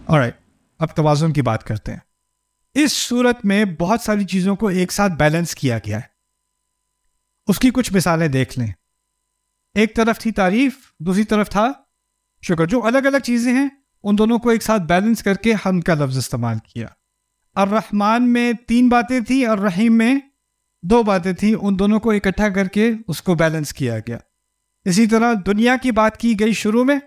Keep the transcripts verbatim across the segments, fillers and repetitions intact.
alright, اب توازن کی بات کرتے ہیں. اس صورت میں بہت ساری چیزوں کو ایک ساتھ بیلنس کیا گیا ہے. اس کی کچھ مثالیں دیکھ لیں. ایک طرف تھی تعریف, دوسری طرف تھا شکر. جو الگ الگ چیزیں ہیں ان دونوں کو ایک ساتھ بیلنس کر کے حمد کا لفظ استعمال کیا. الرحمن میں تین باتیں تھیں, الرحیم میں دو باتیں تھیں, ان دونوں کو اکٹھا کر کے اس کو بیلنس کیا گیا. اسی طرح دنیا کی بات کی گئی شروع میں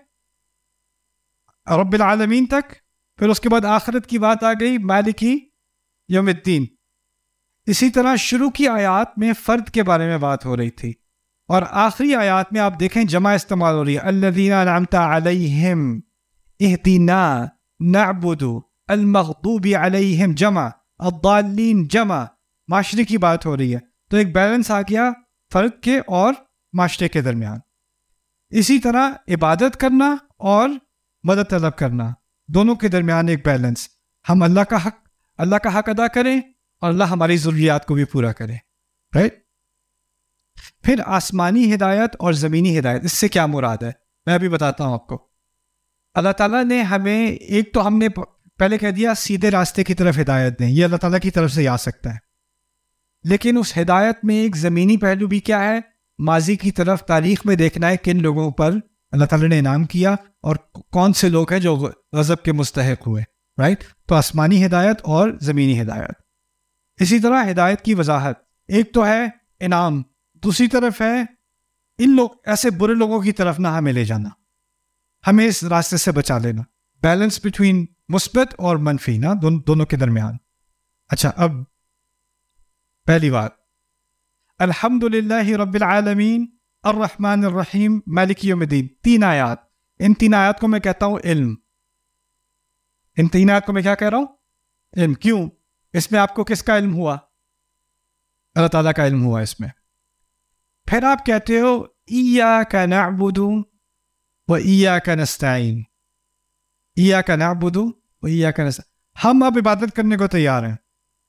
رب العالمین تک, پھر اس کے بعد آخرت کی بات آ گئی مالکی یوم الدین. اسی طرح شروع کی آیات میں فرد کے بارے میں بات ہو رہی تھی, اور آخری آیات میں آپ دیکھیں جمع استعمال ہو رہی ہے, الذین انعمت علیہم اہدنا نعبد المغضوب علیہم جمع, الضالین جمع, معاشرے کی بات ہو رہی ہے. تو ایک بیلنس آ گیا فرد کے اور معاشرے کے درمیان. اسی طرح عبادت کرنا اور مدد طلب کرنا, دونوں کے درمیان ایک بیلنس. ہم اللہ کا حق اللہ کا حق ادا کریں اور اللہ ہماری ضروریات کو بھی پورا کرے. رائٹ. پھر آسمانی ہدایت اور زمینی ہدایت, اس سے کیا مراد ہے میں ابھی بتاتا ہوں آپ کو. اللہ تعالیٰ نے ہمیں, ایک تو ہم نے پہلے کہہ دیا سیدھے راستے کی طرف ہدایت دیں, یہ اللہ تعالیٰ کی طرف سے ہی آ سکتا ہے. لیکن اس ہدایت میں ایک زمینی پہلو بھی کیا ہے, ماضی کی طرف تاریخ میں دیکھنا ہے کن لوگوں پر اللہ تعالیٰ نے انعام کیا اور کون سے لوگ ہیں جو غضب کے مستحق ہوئے. رائٹ. تو آسمانی ہدایت اور زمینی ہدایت. اسی طرح ہدایت کی وضاحت, ایک تو ہے انعام, دوسری طرف ہے ان لوگ ایسے برے لوگوں کی طرف نہ ہمیں لے جانا, ہمیں اس راستے سے بچا لینا. بیلنس بٹوین مثبت اور منفی نا دون, دونوں کے درمیان. اچھا, اب پہلی بات, الحمد للہ رب العالمین الرحمن الرحیم مالک یوم الدین. تین آیات, ان تین آیات کو میں کہتا ہوں علم. ان تین آیات کو میں کیا کہہ رہا ہوں, علم. کیوں؟ اس میں آپ کو کس کا علم ہوا؟ اللہ تعالیٰ کا علم ہوا اس میں. پھر آپ کہتے ہو ایاک نعبد و ایاک نستعین, ایاک نعبد و ایاک نستعین. ہم اب عبادت کرنے کو تیار ہیں,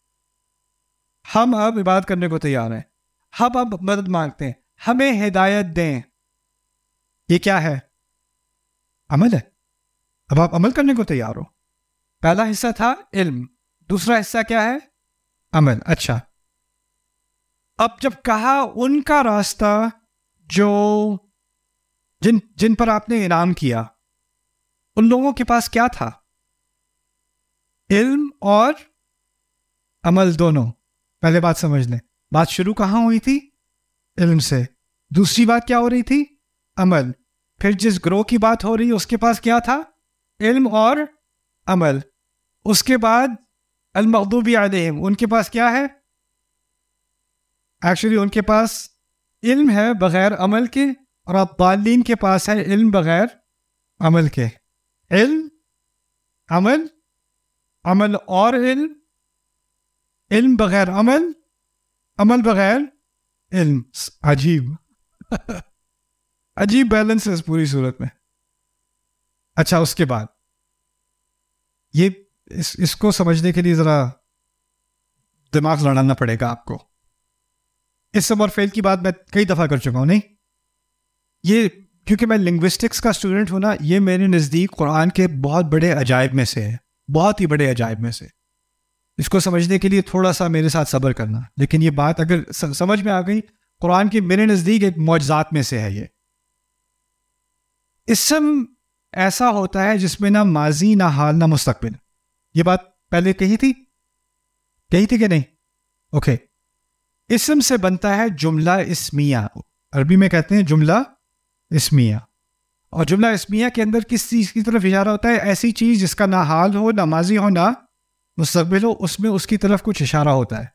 ہم اب عبادت کرنے کو تیار ہیں, ہم اب مدد مانگتے ہیں, ہمیں ہدایت دیں. یہ کیا ہے؟ عمل ہے. اب آپ عمل کرنے کو تیار ہو. پہلا حصہ تھا علم, دوسرا حصہ کیا ہے؟ عمل. اچھا, اب جب کہا ان کا راستہ جو جن جن پر آپ نے انعام کیا, ان لوگوں کے پاس کیا تھا؟ علم اور عمل دونوں. پہلے بات سمجھ لیں, بات شروع کہاں ہوئی تھی؟ علم سے. دوسری بات کیا ہو رہی تھی؟ عمل. پھر جس گروہ کی بات ہو رہی اس کے پاس کیا تھا؟ علم اور عمل. اس کے بعد المغضوب علیہم, ان کے پاس کیا ہے؟ ایکچولی ان کے پاس علم ہے بغیر عمل کے, اور الضالین کے پاس ہے علم بغیر عمل کے. علم, عمل, عمل اور علم, علم بغیر عمل, عمل بغیر علم. عجیب عجیب بیلنس ہے اس پوری صورت میں. اچھا, اس کے بعد یہ اس اس کو سمجھنے کے لیے ذرا دماغ لڑانا پڑے گا آپ کو. اس سم اور فیل کی بات میں کئی دفعہ کر چکا ہوں, نہیں یہ کیونکہ میں لنگوسٹکس کا اسٹوڈنٹ ہوں نا, یہ میرے نزدیک قرآن کے بہت بڑے عجائب میں سے ہے, بہت ہی بڑے عجائب میں سے. اس کو سمجھنے کے لیے تھوڑا سا میرے ساتھ صبر کرنا. لیکن یہ بات اگر سمجھ میں آ گئی, قرآن کے میرے نزدیک ایک معجزات میں سے ہے یہ. اسم ایسا ہوتا ہے جس میں نہ ماضی نہ حال نہ مستقبل. یہ بات پہلے کہی تھی کہی تھی کہ نہیں؟ اوکے. اسم سے بنتا ہے جملہ اسمیہ, عربی میں کہتے ہیں جملہ اسمیہ. اور جملہ اسمیہ کے اندر کس چیز کی طرف اشارہ ہوتا ہے؟ ایسی چیز جس کا نہ حال ہو نہ ماضی ہو نہ مستقبل ہو, اس میں اس کی طرف کچھ اشارہ ہوتا ہے.